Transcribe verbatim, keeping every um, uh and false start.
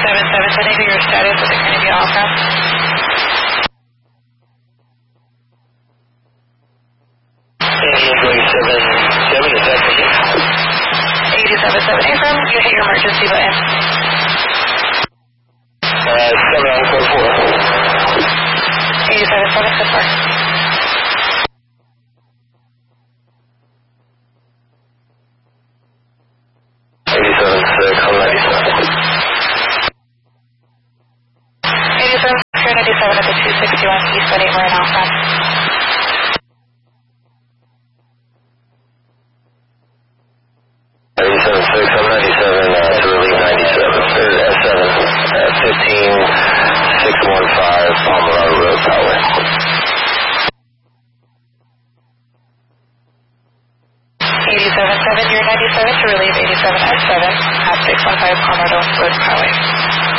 seven seven, can I hear your status with the Carnegie Alpha? eighty-seven seven, is that for you? eighty-seven seven, affirm, you hit your emergency button. Uh, seven on code four. eighty-seven seven, so far. eighty-seven six, one ninety-seven. eighty-seven, ninety-seven at the two sixty-one East at eight, we're in Alpha. eighty-seven six, one ninety-seven, uh, to relieve ninety-seven, or S seven, uh, fifteen six one five, Palmerado Road, Poway. eighty-seven seven, you're ninety-seven to relieve eighty-seven S seven at six one five Palmerado Road, Poway.